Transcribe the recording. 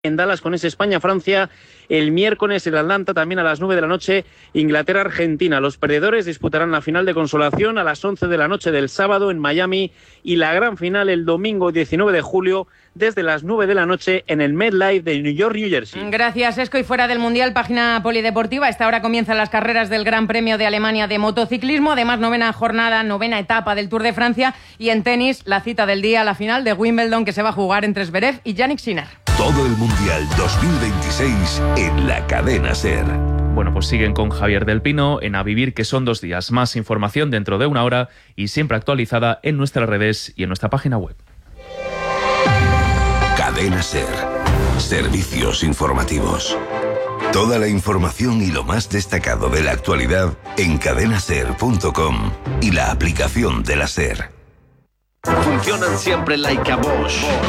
en Dallas con ese España-Francia, el miércoles el Atlanta también a las 9 de la noche, Inglaterra-Argentina. Los perdedores disputarán la final de consolación a las 11 de la noche del sábado en Miami y la gran final el domingo 19 de julio desde las 9 de la noche en el MetLife de New York, New Jersey. Gracias, Esco. Y fuera del Mundial, página polideportiva. A esta hora comienzan las carreras del Gran Premio de Alemania de motociclismo. Además, novena etapa del Tour de Francia. Y en tenis, la cita del día, la final de Wimbledon, que se va a jugar entre Zverev y Jannik Sinner. Todo el Mundial 2026 en la cadena SER. Bueno, pues siguen con Javier del Pino en A Vivir, que son 2 días. Más información dentro de 1 hora y siempre actualizada en nuestras redes y en nuestra página web. Cadena SER. Servicios informativos. Toda la información y lo más destacado de la actualidad en cadenaser.com y la aplicación de la SER. Funcionan siempre like a Bosch.